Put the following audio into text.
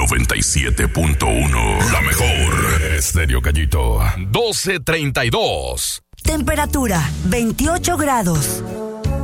97.1. La mejor. Estéreo Gallito. 12:32. Temperatura 28 grados.